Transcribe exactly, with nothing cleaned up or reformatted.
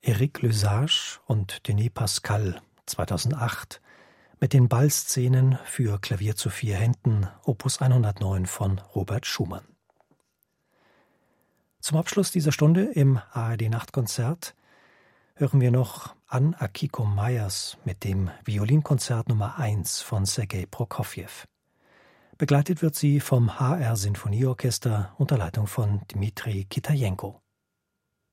Éric Lesage und Denis Pascal zweitausendacht mit den Ballszenen für Klavier zu vier Händen, Opus hundertneun von Robert Schumann. Zum Abschluss dieser Stunde im A R D-Nachtkonzert hören wir noch Ann Akiko Meyers mit dem Violinkonzert Nummer eins von Sergei Prokofjew. Begleitet wird sie vom H R Sinfonieorchester unter Leitung von Dmitri Kitajenko.